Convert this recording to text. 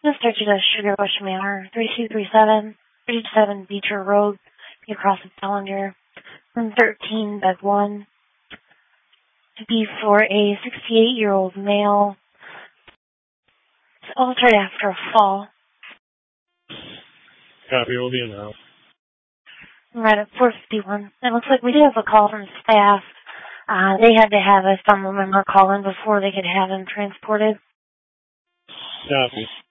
Mr. to the Sugar Bush Manor, 3237 Beecher Road, across the Bellinger, room 13, bed 1. To be for a 68-year-old male. It's altered after a fall. Copy, will be in the house. Right at 451. It looks like we did have a call from staff. They had to have a family member call in before they could have him transported. Copy.